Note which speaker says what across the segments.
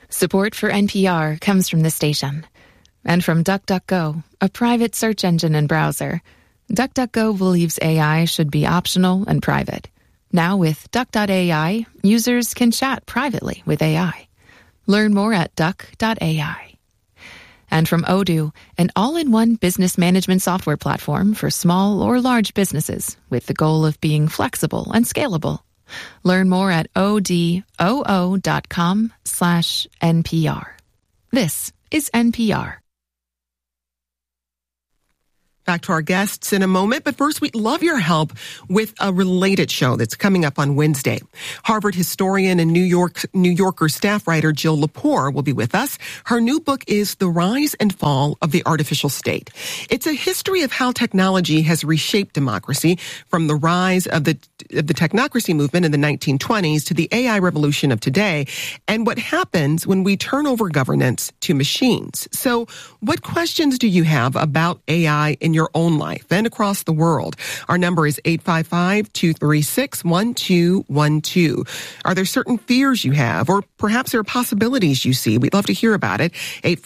Speaker 1: Support for NPR comes from the station and from DuckDuckGo, a private search engine and browser. DuckDuckGo believes AI should be optional and private. Now with Duck.ai, users can chat privately with AI. Learn more at Duck.ai. And from Odoo, an all-in-one business management software platform for small or large businesses with the goal of being flexible and scalable. Learn more at odoo.com/NPR. This is NPR.
Speaker 2: Back to our guests in a moment, but first we'd love your help with a related show that's coming up on Wednesday. Harvard historian and New Yorker staff writer Jill Lepore will be with us. Her new book is The Rise and Fall of the Artificial State. It's a history of how technology has reshaped democracy, from the rise of the technocracy movement in the 1920s to the AI revolution of today, and what happens when we turn over governance to machines. So what questions do you have about AI in your own life and across the world? Our number is 855-236-1212. Are there certain fears you have, or perhaps there are possibilities you see? We'd love to hear about it.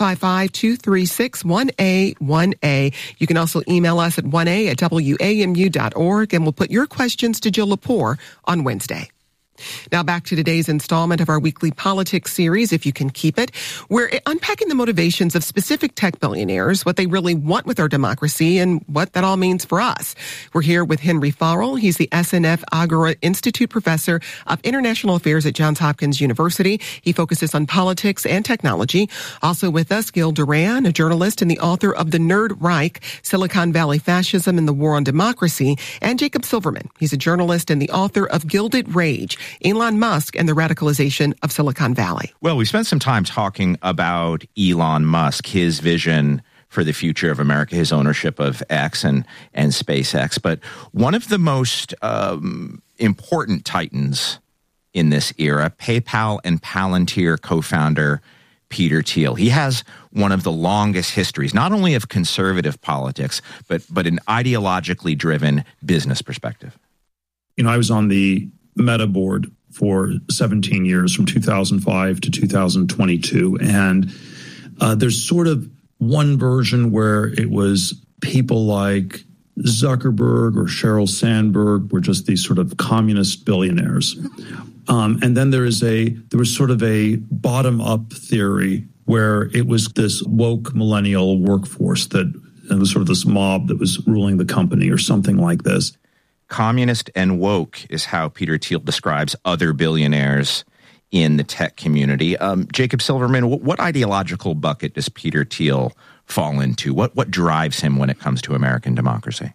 Speaker 2: 855-236-1A1A. You can also email us at 1A@WAMU.org, and we'll put your questions to Jill Lepore on Wednesday. Now back to today's installment of our weekly politics series, If You Can Keep It. We're unpacking the motivations of specific tech billionaires, what they really want with our democracy, and what that all means for us. We're here with Henry Farrell. He's the SNF Agora Institute Professor of International Affairs at Johns Hopkins University. He focuses on politics and technology. Also with us, Gil Duran, a journalist and the author of The Nerd Reich, Silicon Valley Fascism and the War on Democracy, and Jacob Silverman. He's a journalist and the author of Gilded Rage, Elon Musk and the Radicalization of Silicon Valley.
Speaker 3: Well, we spent some time talking about Elon Musk, his vision for the future of America, his ownership of X and SpaceX. But one of the most important titans in this era, PayPal and Palantir co-founder Peter Thiel. He has one of the longest histories, not only of conservative politics, but an ideologically driven business perspective.
Speaker 4: You know, I was on the Meta board for 17 years, from 2005 to 2022. And there's sort of one version where it was people like Zuckerberg or Sheryl Sandberg were just these sort of communist billionaires. And then there was sort of a bottom-up theory where it was this woke millennial workforce that it was sort of this mob that was ruling the company or something like this.
Speaker 3: Communist and woke is how Peter Thiel describes other billionaires in the tech community. Jacob Silverman, what ideological bucket does Peter Thiel fall into? What drives him when it comes to American democracy?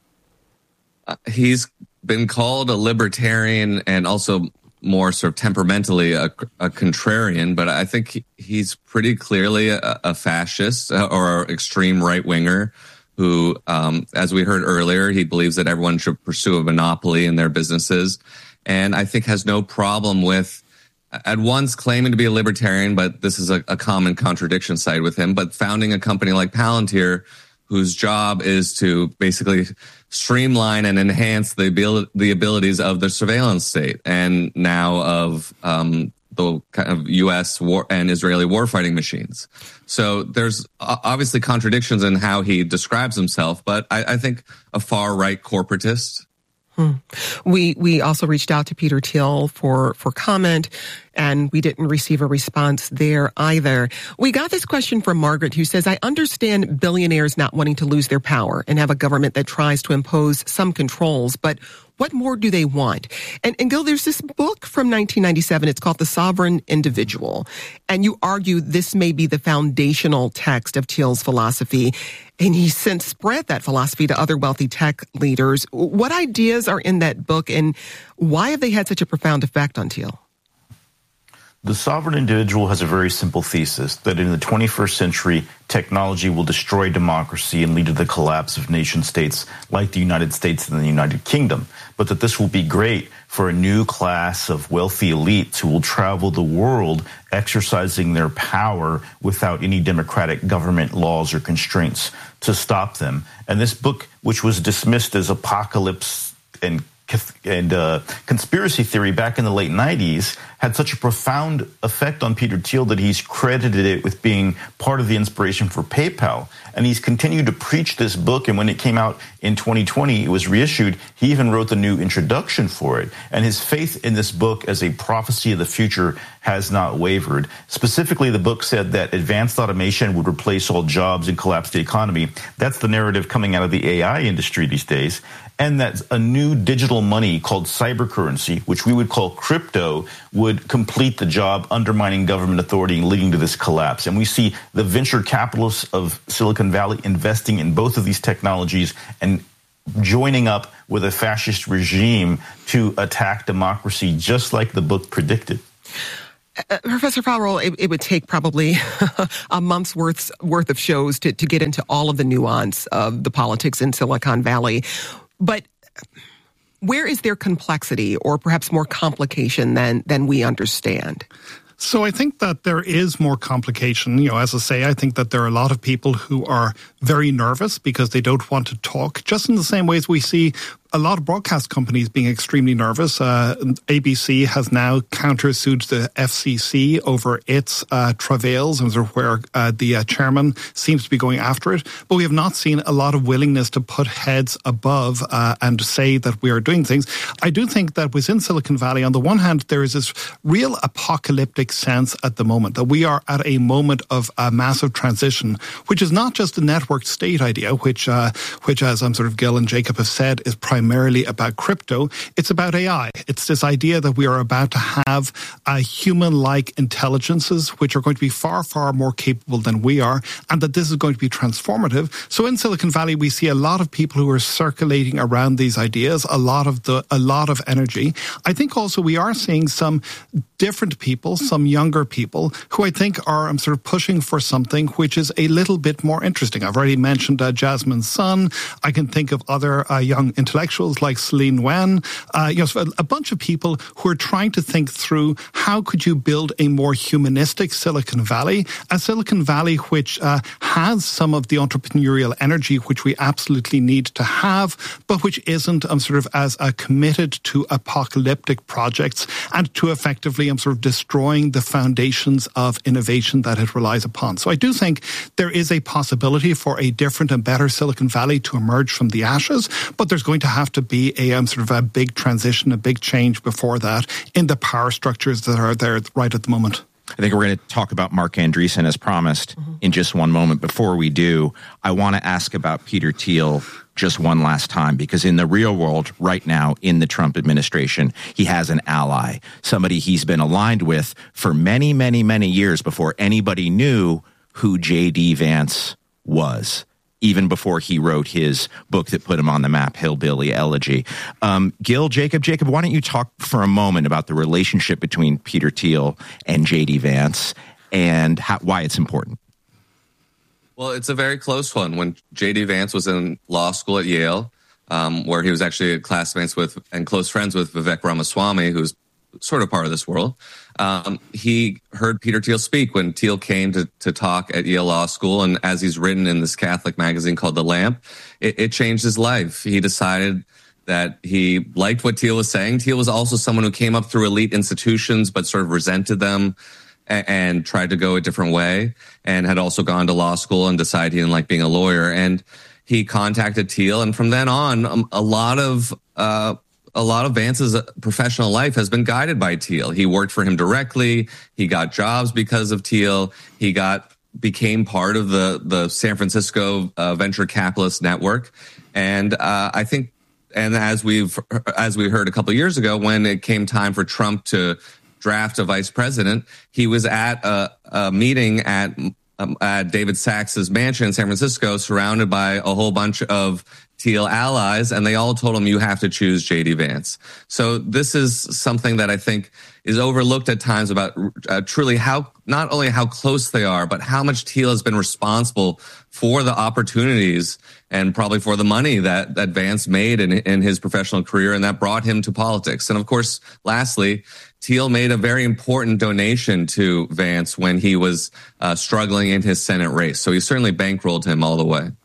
Speaker 5: He's been called a libertarian and also more sort of temperamentally a contrarian, but I think he's pretty clearly a fascist or an extreme right-winger who, as we heard earlier, he believes that everyone should pursue a monopoly in their businesses, and I think has no problem with at once claiming to be a libertarian, but this is a common contradiction side with him, but founding a company like Palantir, whose job is to basically streamline and enhance the abilities of the surveillance state and now of the kind of U.S. war and Israeli warfighting machines. So there's obviously contradictions in how he describes himself, but I think a far-right corporatist.
Speaker 2: We also reached out to Peter Thiel for comment, and we didn't receive a response there either. We got this question from Margaret, who says, I understand billionaires not wanting to lose their power and have a government that tries to impose some controls, but what more do they want? And Gil, there's this book from 1997. It's called The Sovereign Individual. And you argue this may be the foundational text of Thiel's philosophy. And he's since spread that philosophy to other wealthy tech leaders. What ideas are in that book, and why have they had such a profound effect on Thiel?
Speaker 6: The Sovereign Individual has a very simple thesis that in the 21st century, technology will destroy democracy and lead to the collapse of nation states like the United States and the United Kingdom, but that this will be great for a new class of wealthy elites who will travel the world exercising their power without any democratic government laws or constraints to stop them. And this book, which was dismissed as apocalypse and conspiracy theory back in the late 90s had such a profound effect on Peter Thiel that he's credited it with being part of the inspiration for PayPal. And he's continued to preach this book. And when it came out in 2020, it was reissued. He even wrote the new introduction for it. And his faith in this book as a prophecy of the future has not wavered. Specifically, the book said that advanced automation would replace all jobs and collapse the economy. That's the narrative coming out of the AI industry these days. And that a new digital money called cybercurrency, which we would call crypto, would complete the job, undermining government authority and leading to this collapse. And we see the venture capitalists of Silicon Valley investing in both of these technologies and joining up with a fascist regime to attack democracy, just like the book predicted.
Speaker 2: Professor Fowler, it would take probably a month's worth of shows to get into all of the nuance of the politics in Silicon Valley. But where is there complexity or perhaps more complication than we understand?
Speaker 7: So I think that there is more complication. As I say, I think that there are a lot of people who are very nervous because they don't want to talk, just in the same way as we see a lot of broadcast companies being extremely nervous. ABC has now countersued the FCC over its travails, where the chairman seems to be going after it. But we have not seen a lot of willingness to put heads above and say that we are doing things. I do think that within Silicon Valley, on the one hand, there is this real apocalyptic sense at the moment that we are at a moment of a massive transition, which is not just a networked state idea, which as Gil and Jacob have said, is primarily about crypto. It's about AI. It's this idea that we are about to have human-like intelligences which are going to be far, far more capable than we are, and that this is going to be transformative. So in Silicon Valley, we see a lot of people who are circulating around these ideas, a lot of energy. I think also we are seeing some different people, some younger people, who I think are pushing for something which is a little bit more interesting. I've already mentioned Jasmine Sun. I can think of other young intellectuals like Celine Wen. So a bunch of people who are trying to think through how could you build a more humanistic Silicon Valley, a Silicon Valley which has some of the entrepreneurial energy which we absolutely need to have, but which isn't as committed to apocalyptic projects and to effectively destroying the foundations of innovation that it relies upon. So I do think there is a possibility for a different and better Silicon Valley to emerge from the ashes, but there's going to have to be a big transition, a big change before that in the power structures that are there right at the moment.
Speaker 3: I think we're going to talk about Marc Andreessen as promised in just one moment. Before we do, I want to ask about Peter Thiel just one last time, because in the real world right now in the Trump administration, he has an ally, somebody he's been aligned with for many, many, many years before anybody knew who J.D. Vance was, even before he wrote his book that put him on the map, Hillbilly Elegy. Gil, Jacob, why don't you talk for a moment about the relationship between Peter Thiel and J.D. Vance and why it's important?
Speaker 5: Well, it's a very close one. When J.D. Vance was in law school at Yale, where he was actually classmates with and close friends with Vivek Ramaswamy, who's sort of part of this world, he heard Peter Thiel speak when Thiel came to talk at Yale Law School. And as he's written in this Catholic magazine called The Lamp, it changed his life. He decided that he liked what Thiel was saying. Thiel was also someone who came up through elite institutions, but sort of resented them and tried to go a different way, and had also gone to law school and decided he didn't like being a lawyer. And he contacted Thiel, and from then on, a lot of Vance's professional life has been guided by Thiel. He worked for him directly. He got jobs because of Thiel. He became part of the San Francisco venture capitalist network. And I think, and as we heard a couple of years ago, when it came time for Trump to draft a vice president, he was at a meeting at David Sachs's mansion in San Francisco, surrounded by a whole bunch of Thiel allies, and they all told him, you have to choose J.D. Vance. So this is something that I think is overlooked at times about truly not only how close they are, but how much Thiel has been responsible for the opportunities and probably for the money that Vance made in his professional career, and that brought him to politics. And of course, lastly, Thiel made a very important donation to Vance when he was struggling in his Senate race. So he certainly bankrolled him all the way.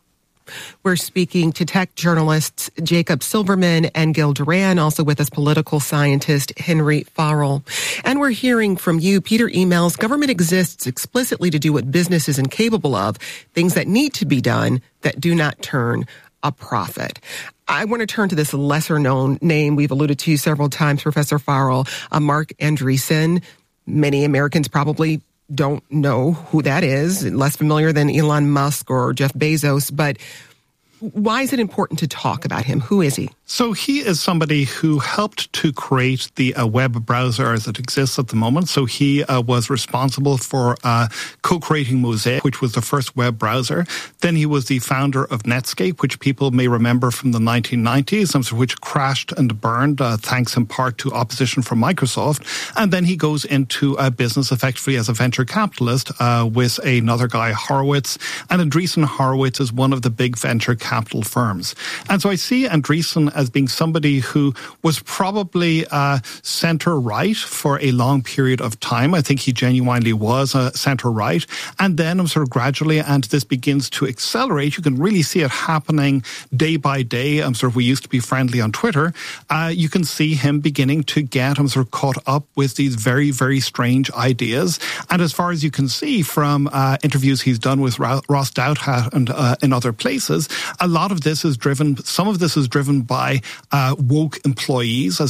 Speaker 2: We're speaking to tech journalists Jacob Silverman and Gil Duran, also with us political scientist Henry Farrell. And we're hearing from you. Peter emails, government exists explicitly to do what business is incapable of, things that need to be done that do not turn a profit. I want to turn to this lesser-known name we've alluded to several times, Professor Farrell, Marc Andreessen. Many Americans probably don't know who that is, less familiar than Elon Musk or Jeff Bezos, but why is it important to talk about him? Who is he?
Speaker 7: So he is somebody who helped to create the web browser as it exists at the moment. So he was responsible for co-creating Mosaic, which was the first web browser. Then he was the founder of Netscape, which people may remember from the 1990s, which crashed and burned, thanks in part to opposition from Microsoft. And then he goes into business effectively as a venture capitalist with another guy, Horowitz. And Andreessen Horowitz is one of the big venture capital firms. And so I see Andreessen as being somebody who was probably center-right for a long period of time. I think he genuinely was center-right. And then sort of gradually, and this begins to accelerate, you can really see it happening day by day. We used to be friendly on Twitter. You can see him beginning to get sort of caught up with these very, very strange ideas. And as far as you can see from interviews he's done with Ross Douthat and in other places, a lot of this is driven, some of this is driven by woke employees, as